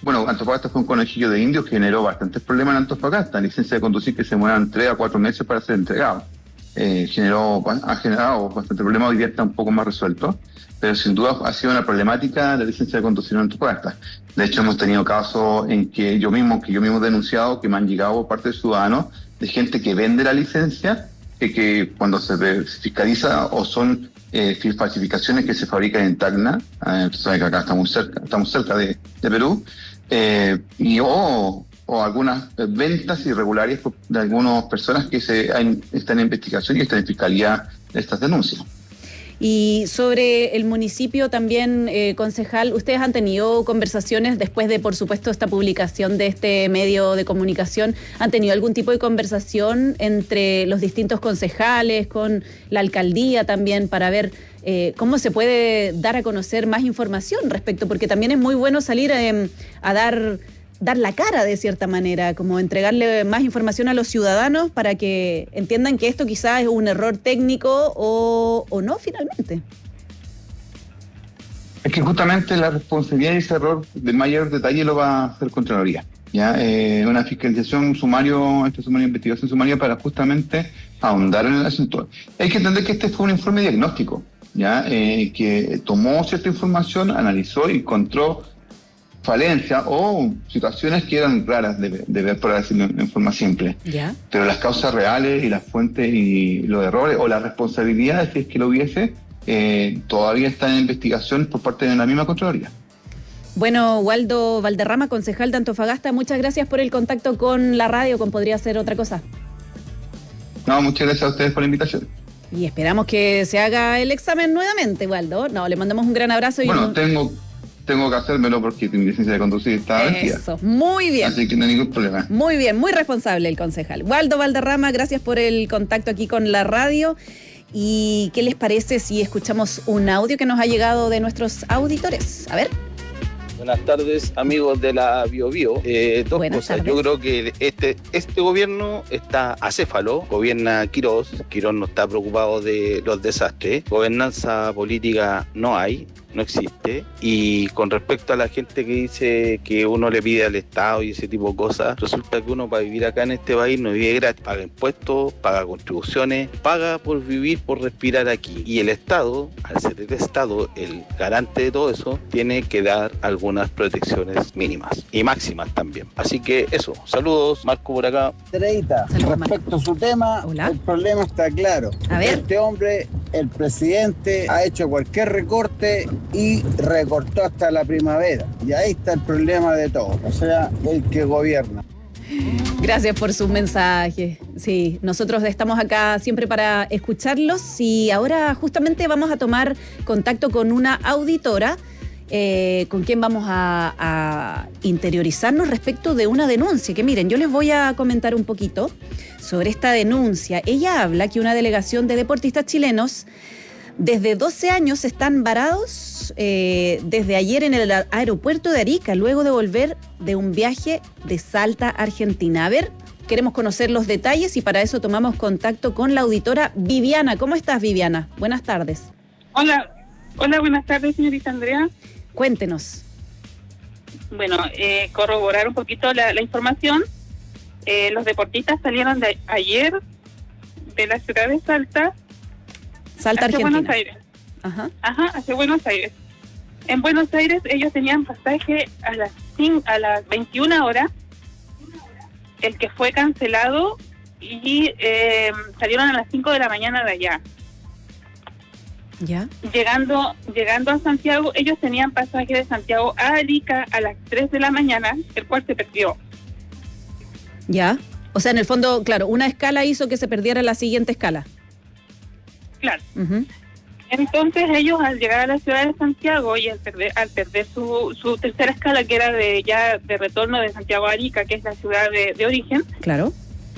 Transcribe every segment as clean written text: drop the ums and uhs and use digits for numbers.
Bueno, Antofagasta fue un conejillo de indios que generó bastantes problemas en Antofagasta. Licencia de conducir que se muevan 3 a 4 meses para ser entregado. Ha generado bastante problema, hoy día está un poco más resuelto, pero sin duda ha sido una problemática la licencia de conducir en Antofagasta. De hecho, hemos tenido casos en que yo mismo he denunciado, que me han llegado por parte de ciudadanos, de gente que vende la licencia, que cuando se fiscaliza o son falsificaciones que se fabrican en Tacna, tú sabes que acá estamos cerca de Perú, o algunas ventas irregulares de algunas personas que están en investigación y están en fiscalía de estas denuncias. Y sobre el municipio también, concejal, ¿ustedes han tenido conversaciones después de, por supuesto, esta publicación de este medio de comunicación? ¿Han tenido algún tipo de conversación entre los distintos concejales, con la alcaldía también, para ver cómo se puede dar a conocer más información respecto? Porque también es muy bueno salir a dar la cara de cierta manera, como entregarle más información a los ciudadanos para que entiendan que esto quizás es un error técnico o no finalmente. Es que justamente la responsabilidad de ese error de mayor detalle lo va a hacer Contraloría. ¿Ya? Una fiscalización sumario, investigación sumaria para justamente ahondar en el asunto. Hay que entender que este fue un informe diagnóstico, ¿ya? Que tomó cierta información, analizó y encontró falencias o situaciones que eran raras de ver, por decirlo en forma simple. ¿Ya? Pero las causas reales y las fuentes y los errores o las responsabilidades, si es que lo hubiese, todavía están en investigación por parte de la misma Contraloría. Bueno, Waldo Valderrama, concejal de Antofagasta, muchas gracias por el contacto con la radio, con Podría Ser Otra Cosa. No, muchas gracias a ustedes por la invitación. Y esperamos que se haga el examen nuevamente, Waldo. No, le mandamos un gran abrazo. Bueno, tengo que hacérmelo porque mi licencia de conducir está vencida. Eso, muy bien. Así que no hay ningún problema. Muy bien, muy responsable el concejal. Waldo Valderrama, gracias por el contacto aquí con la radio. ¿Y qué les parece si escuchamos un audio que nos ha llegado de nuestros auditores? A ver. Buenas tardes, amigos de la BioBio. Dos Buenas cosas. tardes. Yo creo que este gobierno está acéfalo. Gobierna Quirós. Quirós no está preocupado de los desastres. Gobernanza política no hay. No existe. Y con respecto a la gente que dice que uno le pide al Estado y ese tipo de cosas, resulta que uno para vivir acá en este país no vive gratis. Paga impuestos, paga contribuciones, paga por vivir, por respirar aquí. Y el Estado, al ser el Estado el garante de todo eso, tiene que dar algunas protecciones mínimas y máximas también. Así que eso, saludos, Marco por acá. Treita, Saludos, respecto a su tema, Hola. el problema está claro. A ver. Este hombre, el presidente, ha hecho cualquier recorte y recortó hasta la primavera. Y ahí está el problema de todo, o sea, el que gobierna. Gracias por sus mensajes. Sí, nosotros estamos acá siempre para escucharlos y ahora justamente vamos a tomar contacto con una auditora con quien vamos a interiorizarnos respecto de una denuncia. Que miren, yo les voy a comentar un poquito sobre esta denuncia. Ella habla que una delegación de deportistas chilenos desde 12 años están varados desde ayer en el aeropuerto de Arica, luego de volver de un viaje de Salta, Argentina. A ver, queremos conocer los detalles y para eso tomamos contacto con la auditora Viviana. ¿Cómo estás, Viviana? Buenas tardes. Hola, buenas tardes, señorita Andrea. Cuéntenos. Bueno, corroborar un poquito la información. Los deportistas salieron de ayer de la ciudad de Salta Salta, hacia Argentina. Buenos Aires. Ajá. Hacia Buenos Aires. En Buenos Aires ellos tenían pasaje a las 21 horas, el que fue cancelado, y salieron a las 5 de la mañana de allá. ¿Ya? Llegando a Santiago, ellos tenían pasaje de Santiago a Arica a las 3 de la mañana, el cual se perdió. ¿Ya? O sea, en el fondo, claro, una escala hizo que se perdiera la siguiente escala. Claro. Uh-huh. Entonces ellos, al llegar a la ciudad de Santiago y al perder su tercera escala, que era de retorno de Santiago a Arica, que es la ciudad de origen, Claro.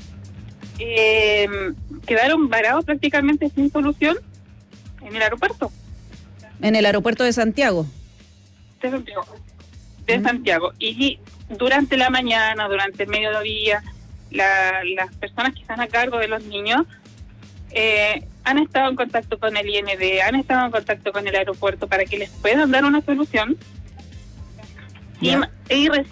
quedaron varados prácticamente sin solución en el aeropuerto En el aeropuerto de Santiago. de Santiago. Y durante la mañana, durante el mediodía, las personas que están a cargo de los niños han estado en contacto con el IND, han estado en contacto con el aeropuerto para que les puedan dar una solución. Y